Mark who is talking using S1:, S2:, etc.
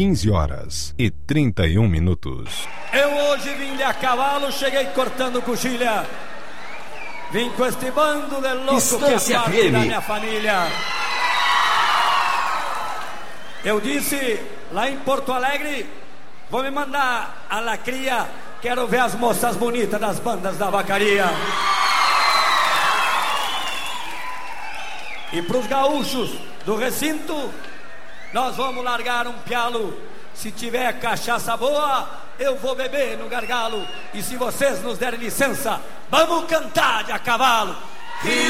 S1: 15h31.
S2: Eu hoje vim de a cavalo, cheguei cortando coxilha. Vim com este bando de louco que é parte da minha família. Eu disse lá em Porto Alegre, vou me mandar a lacria, quero ver as moças bonitas das bandas da vacaria. E pros gaúchos do recinto, nós vamos largar um pialo. Se tiver cachaça boa, eu vou beber no gargalo. E se vocês nos derem licença, vamos cantar de a cavalo.